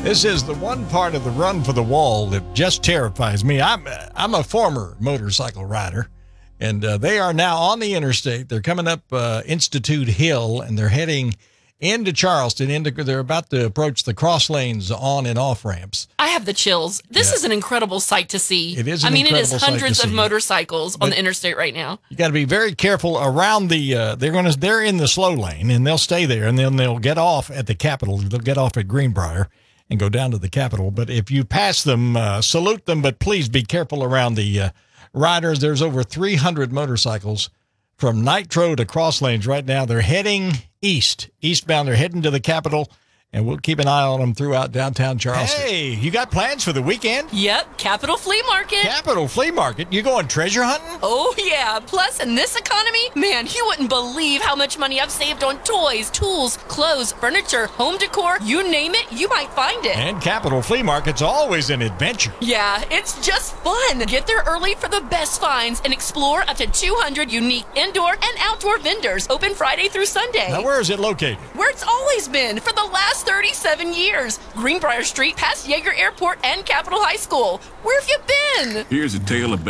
This is the one part of the Run for the Wall that just terrifies me. I'm a former motorcycle rider, and they are now on the interstate. They're coming up Institute Hill, and they're heading into Charleston. They're about to approach the cross lanes on and off ramps. I have the chills. This is an incredible sight to see. It is. It is hundreds of motorcycles on the interstate right now. You got to be very careful around the. They're in the slow lane, and they'll stay there, and then they'll get off at the Capitol. They'll get off at Greenbrier and go down to the Capitol. But if you pass them, salute them, but please be careful around the riders. There's over 300 motorcycles from Nitro to Cross Lanes right now. They're heading eastbound. They're heading to the Capitol, and we'll keep an eye on them throughout downtown Charleston. Hey, you got plans for the weekend? Yep, Capitol Flea Market. Capitol Flea Market? You going treasure hunting? Oh, yeah. Plus, in this economy, man, you wouldn't believe how much money I've saved on toys, tools, clothes, furniture, home decor. You name it, you might find it. And Capitol Flea Market's always an adventure. Yeah, it's just fun. Get there early for the best finds and explore up to 200 unique indoor and outdoor vendors. Open Friday through Sunday. Now, where is it located? Where it's always been for the last 37 years. Greenbrier Street past Yeager Airport and Capitol High School. Where have you been? Here's a tale of